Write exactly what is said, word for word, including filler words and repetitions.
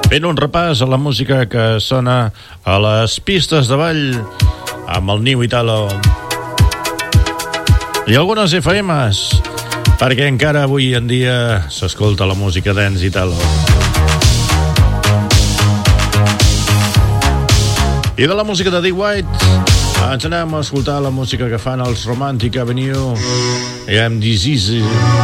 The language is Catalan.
Fent un repàs a la música que sona a les pistes de ball amb el New Italo i algunes F Ms, perquè encara avui en dia s'escolta la música dance Italo. I de la música de D. White ens anem a escoltar la música que fan els Romantic Avenue i amb Disease.